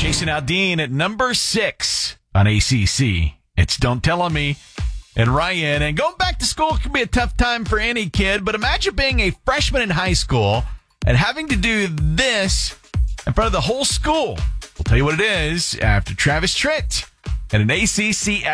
Jason Aldean at number 6 on ACC. It's Don't Tell On Me and Ryan. And going back to school can be a tough time for any kid, but imagine being a freshman in high school and having to do this in front of the whole school. We'll tell you what it is after Travis Tritt and an ACC